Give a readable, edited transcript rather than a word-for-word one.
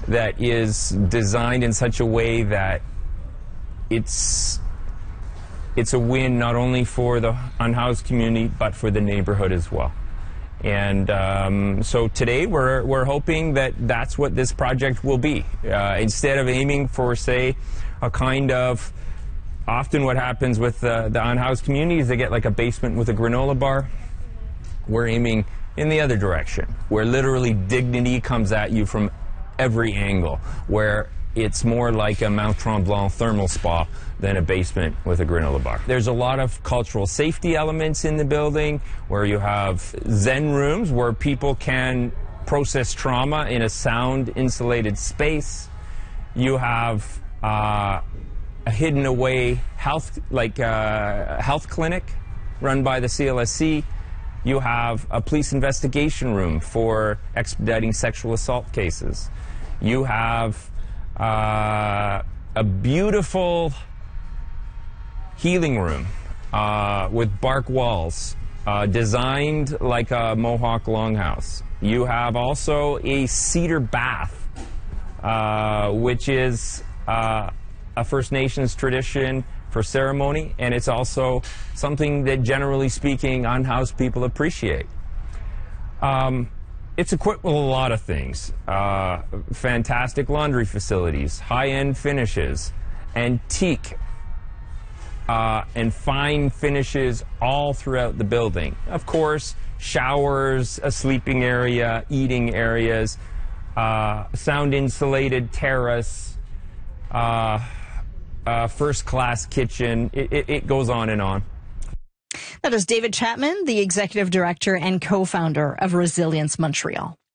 that is designed in such a way that it's a win not only for the unhoused community but for the neighborhood as well. And so today we're hoping that that's what this project will be. Instead of aiming for, say, a kind of, often what happens with the unhoused communities, they get like a basement with a granola bar. We're aiming in the other direction, where literally dignity comes at you from every angle, where it's more like a Mount Tremblant thermal spa than a basement with a granola bar. There's a lot of cultural safety elements in the building, where you have Zen rooms where people can process trauma in a sound insulated space. You have a hidden away health clinic run by the CLSC. You have a police investigation room for expediting sexual assault cases. You have a beautiful healing room with bark walls designed like a Mohawk longhouse. You have also a cedar bath, which is a First Nations tradition for ceremony, and it's also something that, generally speaking, unhoused people appreciate. It's equipped with a lot of things. Fantastic laundry facilities, high-end finishes, antique and fine finishes all throughout the building. Of course, showers, a sleeping area, eating areas, sound-insulated terrace, first-class kitchen. It goes on and on. That is David Chapman, the Executive Director and Co-founder of Resilience Montreal.